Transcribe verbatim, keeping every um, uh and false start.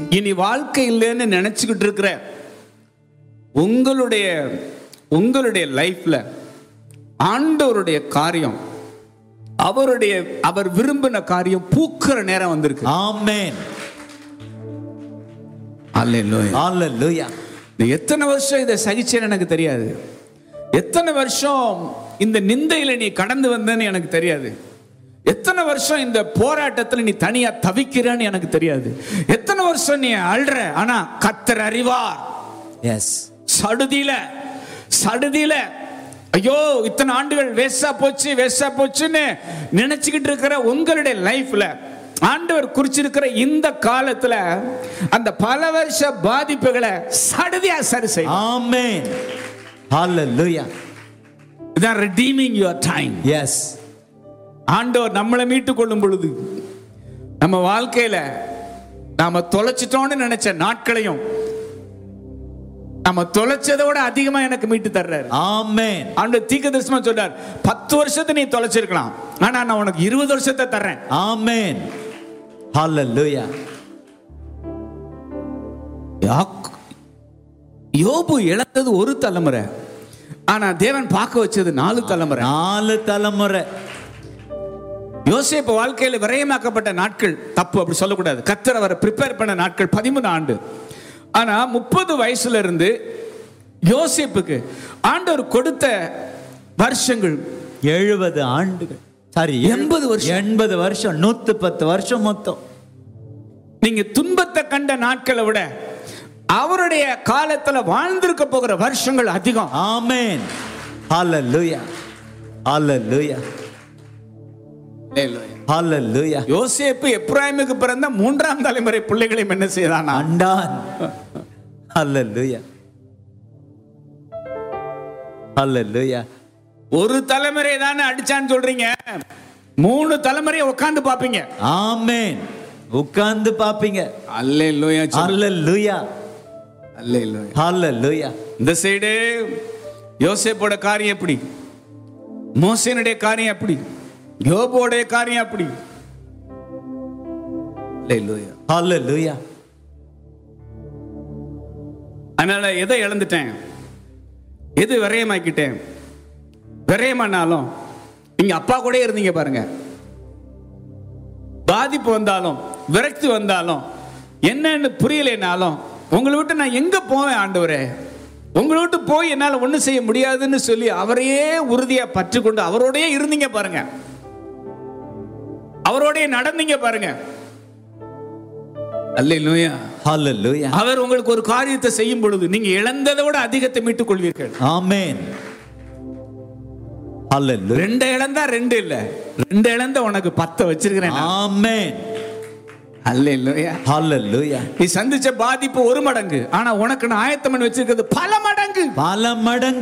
இனி வாழ்க்கை இல்லைன்னு நினைச்சுக்கிட்டு இருக்கிற உங்களுடைய உங்களுடைய லைஃப்ல ஆண்டவருடைய காரியம், அவருடைய அவர் விரும்பின காரியம் பூக்கிற நேரம் வந்திருக்கு. ஆமென். அல்லேலூயா. அல்லேலூயா. எத்தனை வருஷம் இதை சகிச்சேன்னு எனக்கு தெரியாது. எத்தனை வருஷம் இந்த நிந்தையில நீ கடந்து வந்தேன்னு எனக்கு தெரியாது. எத்தனை வருஷம் இந்த போராட்டத்தில் நீ தனியா தவிக்கிறன்னு எனக்கு தெரியாது. எத்தனை வருஷம் நீ அழ்ற, ஆனா கர்த்தர் அறிவார். எஸ். சடுதியில சடுதியில ஐயோ இத்தனை ஆண்டுகள் வேஸ்டா போச்சு வேஸ்டா போச்சுன்னு நினைச்சுக்கிட்டு இருக்கிற உங்களுடைய லைஃப்ல ஆண்டவர் குறிச்சிருக்கிற இந்த காலத்துல அந்த பல வருஷ பாதிப்புகளை சடுதியா சரி செய்யும். ஆமென். ஹalleluya. இதான் redeeming your time. எஸ். ஆண்டவர் நம்மளை மீட்டு கொள்ளும் பொழுது நம்ம வாழ்க்கையில நாம தொலைச்சிட்டோம்னு நினைச்ச நாட்களையும் நம்ம தொலைச்சதோட அதிகமா எனக்கு மீட்டு தர்றாரு. ஆமென். ஆண்டவர் தீர்க்கதரிசனமா சொல்றார், பத்து வருஷத்தை நீ தொலைச்சிருக்கலாம், ஆனா நான் உனக்கு இருபது வருஷத்தை தர்றேன். ஆமென். ஹalleluya. யோபு இழந்தது ஒரு தலைமுறை, ஆனா தேவன் பார்க்க வச்சது நாலு தலைமுறை. நாலு தலைமுறை. யோசேப்பு வாழ்க்கையில விரயமாக்கப்பட்ட நாட்கள் தப்பு, அப்படி சொல்லக்கூடாது. கர்த்தர் அவரை ப்ரிப்பேர் பண்ண நாட்கள் பதிமூணு ஆண்டு. ஆனா முப்பது வயசுல இருந்து யோசேப்புக்கு ஆண்டவர் கொடுத்த வருஷங்கள் எழுபது ஆண்டுகள். சாரி, எண்பது வருஷம். எண்பது வருஷம், நூத்தி பத்து வருஷம் மொத்தம். நீங்க துன்பத்தை கண்ட நாட்களை விட அவருடைய காலத்துல வாழ்ந்திருக்க போகிற வருஷங்கள் அதிகம். ஆமென். ஹalleluya. ஹalleluya. ஹalleluya. யோசேப்பு எப்ராயிமுக்கு பிறந்த மூன்றாம் தலைமுறை பிள்ளைகளையும் என்ன செய்தானா? ஆண்டான். ஹalleluya. ஹalleluya. ஒரு தலைமுறை தானே அடிச்சான்னு சொல்றீங்க, மூணு தலைமுறையை உட்கார்ந்து பாப்பீங்க. ஆமென். உட்கார்ந்து பாப்பீங்க. அல்லேலூயா. ஹalleluya. அல்லேலூயா. ஹalleluya. இந்த சைடு யோசேப்போட காரியம் எப்படி, மோசேனுடைய காரியம் எப்படி, யோபோடைய காரியம் எப்படி. அல்லேலூயா. ஹalleluya. அதனால எதை இழந்துட்டேன், எது விரயமாக்கிட்டேன், விரயமானாலும் நீங்க அப்பா கூட இருந்தீங்க பாருங்க. பாதிப்பு வந்தாலும் விரக்தி வந்தாலும் என்னன்னு புரியலைனாலும் உங்களை விட்டு நான் எங்க போவேன் ஆண்டவரே, உங்களை விட்டு போய் என்னால ஒண்ணும் செய்ய முடியாதுன்னு சொல்லி அவரையே உறுதியா பற்று கொண்டு அவரோடய இருந்தீங்க பாருங்க, அவரோடய நடந்தீங்க பாருங்க. அல்லேலூயா. ஹalleluya. அவர் உங்களுக்கு ஒரு காரியத்தை செய்யும் பொழுது நீங்க இழந்ததை விட அதிகத்தை மீட்டுக் கொள்வீர்கள். ஆமென். ஹalleluya. ரெண்டு இழந்தா ரெண்டு இல்ல, ரெண்டு இழந்த உனக்கு பத்து வச்சிருக்கிறேன். ஆமென். அல்லேலூயா. ஹalleluya. நீ சந்திச்ச பாதிப்பு ஒரு மடங்கு, ஆனா உனக்கு நான் ஆயத்தம் பண்ணி வச்சிருக்கிறது பல மடங்கு. பல மடங்கு.